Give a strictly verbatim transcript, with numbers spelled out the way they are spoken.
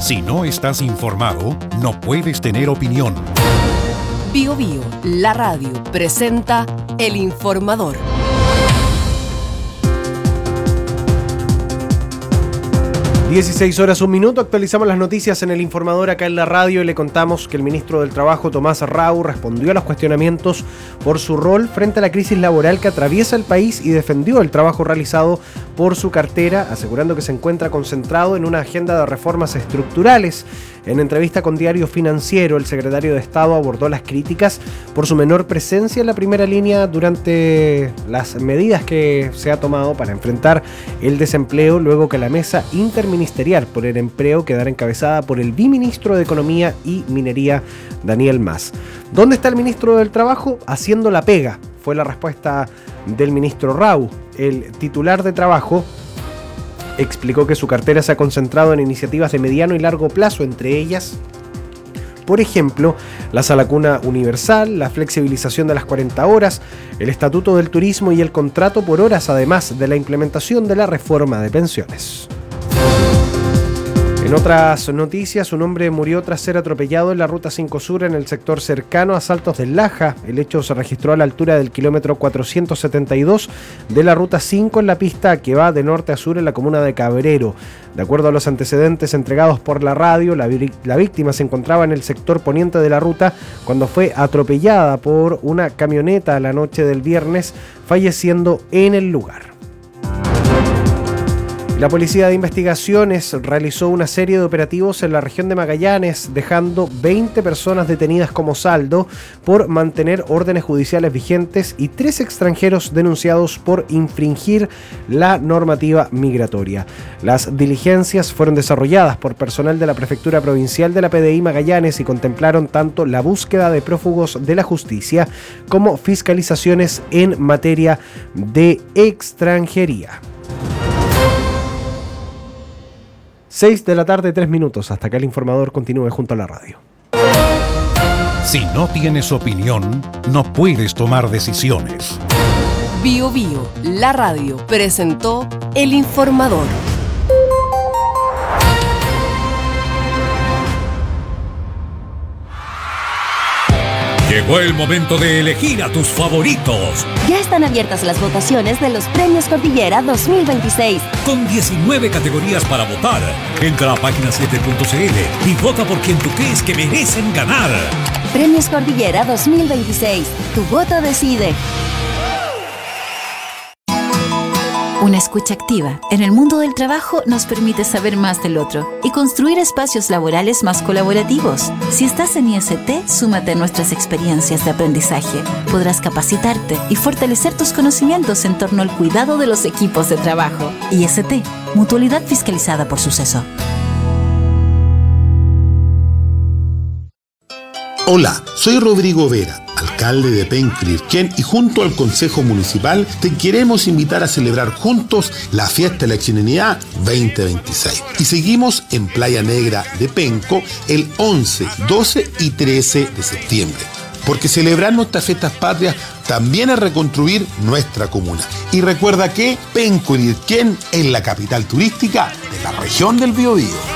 Si no estás informado, no puedes tener opinión. Bio Bio, la radio, presenta El Informador. dieciséis horas, un minuto, actualizamos las noticias en El Informador acá en la radio y le contamos que el ministro del Trabajo, Tomás Rau, respondió a los cuestionamientos por su rol frente a la crisis laboral que atraviesa el país y defendió el trabajo realizado por su cartera, asegurando que se encuentra concentrado en una agenda de reformas estructurales. En entrevista con Diario Financiero, el secretario de Estado abordó las críticas por su menor presencia en la primera línea durante las medidas que se ha tomado para enfrentar el desempleo, luego que la mesa interministerial por el empleo quedara encabezada por el viceministro de Economía y Minería, Daniel Mas. ¿Dónde está el ministro del Trabajo? Haciendo la pega, fue la respuesta del ministro Rau. El titular de Trabajo explicó que su cartera se ha concentrado en iniciativas de mediano y largo plazo, entre ellas, por ejemplo, la sala cuna universal, la flexibilización de las cuarenta horas, el estatuto del turismo y el contrato por horas, además de la implementación de la reforma de pensiones. En otras noticias, un hombre murió tras ser atropellado en la Ruta cinco Sur en el sector cercano a Saltos del Laja. El hecho se registró a la altura del kilómetro cuatrocientos setenta y dos de la Ruta cinco en la pista que va de norte a sur en la comuna de Cabrero. De acuerdo a los antecedentes entregados por la radio, la, la víctima se encontraba en el sector poniente de la ruta cuando fue atropellada por una camioneta la noche del viernes, falleciendo en el lugar. La Policía de Investigaciones realizó una serie de operativos en la región de Magallanes, dejando veinte personas detenidas como saldo por mantener órdenes judiciales vigentes y tres extranjeros denunciados por infringir la normativa migratoria. Las diligencias fueron desarrolladas por personal de la Prefectura Provincial de la P D I Magallanes y contemplaron tanto la búsqueda de prófugos de la justicia como fiscalizaciones en materia de extranjería. seis de la tarde, tres minutos. Hasta acá El Informador continúe junto a la radio. Si no tienes opinión, no puedes tomar decisiones. Bio Bio, la radio, presentó El Informador. Llegó el momento de elegir a tus favoritos. Ya están abiertas las votaciones de los Premios Cordillera dos mil veintiséis. Con diecinueve categorías para votar. Entra a página siete punto c l y vota por quien tú crees que merecen ganar. Premios Cordillera dos mil veintiséis. Tu voto decide. Una escucha activa en el mundo del trabajo nos permite saber más del otro y construir espacios laborales más colaborativos. Si estás en I S T, súmate a nuestras experiencias de aprendizaje. Podrás capacitarte y fortalecer tus conocimientos en torno al cuidado de los equipos de trabajo. I S T, Mutualidad Fiscalizada por Suceso. Hola, soy Rodrigo Vera, alcalde de Penclirquén, y junto al Consejo Municipal te queremos invitar a celebrar juntos la Fiesta de la Chilenidad veinte veintiséis. Y seguimos en Playa Negra de Penco el once, doce y trece de septiembre. Porque celebrar nuestras fiestas patrias también es reconstruir nuestra comuna. Y recuerda que Penclirquén es la capital turística de la región del Biobío.